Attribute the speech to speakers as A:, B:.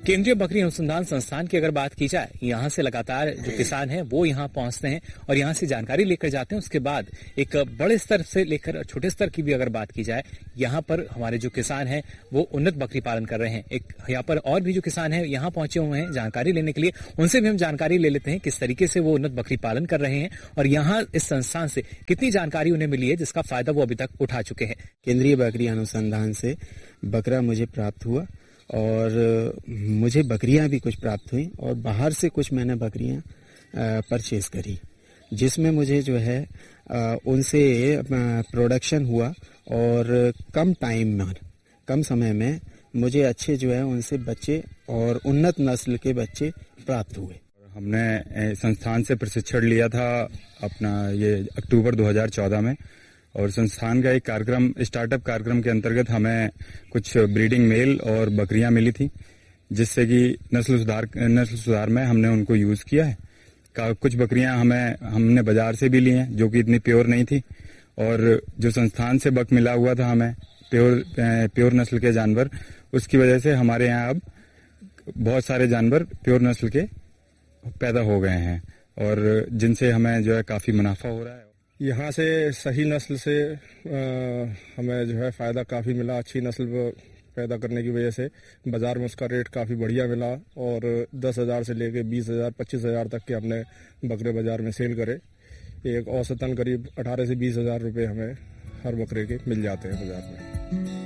A: केंद्रीय बकरी अनुसंधान संस्थान की अगर बात की जाए, यहाँ से लगातार जो किसान हैं वो यहाँ पहुंचते हैं और यहाँ से जानकारी लेकर जाते हैं। उसके बाद एक बड़े स्तर से लेकर छोटे स्तर की भी अगर बात की जाए, यहाँ पर हमारे जो किसान हैं वो उन्नत बकरी पालन कर रहे हैं। एक यहाँ पर और भी जो किसान हैं यहाँ पहुंचे हुए हैं जानकारी लेने के लिए, उनसे भी हम जानकारी ले लेते हैं किस तरीके से वो उन्नत बकरी पालन कर रहे हैं और यहाँ इस संस्थान से कितनी जानकारी उन्हें मिली है जिसका फायदा वो अभी तक उठा चुके हैं।
B: केंद्रीय बकरी अनुसंधान से बकरा मुझे प्राप्त हुआ और मुझे बकरियां भी कुछ प्राप्त हुई और बाहर से कुछ मैंने बकरियां परचेज करी, जिसमें मुझे जो है उनसे प्रोडक्शन हुआ और कम समय में मुझे अच्छे जो है उनसे बच्चे और उन्नत नस्ल के बच्चे प्राप्त हुए।
C: हमने संस्थान से प्रशिक्षण लिया था अपना ये अक्टूबर 2014 में, और संस्थान का एक कार्यक्रम, स्टार्टअप कार्यक्रम के अंतर्गत हमें कुछ ब्रीडिंग मेल और बकरियां मिली थी, जिससे कि नस्ल सुधार में हमने उनको यूज किया है। कुछ बकरियां हमने बाजार से भी ली हैं जो कि इतनी प्योर नहीं थी, और जो संस्थान से बक मिला हुआ था हमें प्योर नस्ल के जानवर, उसकी वजह से हमारे यहाँ अब बहुत सारे जानवर प्योर नस्ल के पैदा हो गए हैं और जिनसे हमें जो है काफी मुनाफा हो रहा है।
D: यहाँ से सही नस्ल से हमें जो है फ़ायदा काफ़ी मिला। अच्छी नस्ल पैदा करने की वजह से बाज़ार में उसका रेट काफ़ी बढ़िया मिला और 10,000 से लेके 20,000 25,000 तक के हमने बकरे बाज़ार में सेल करे। एक औसतन करीब 18 से 20,000 रुपये हमें हर बकरे के मिल जाते हैं बाज़ार में।